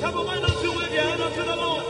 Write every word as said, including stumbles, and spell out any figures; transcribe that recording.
Come on, why don't you wave your hand up to the Lord?